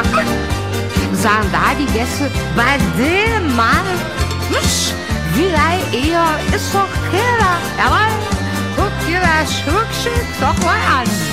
Sagen da die Gäste, bei dem Mann, wie er ist doch Killer. Jawohl, guck dir das Schmuckstück doch mal an.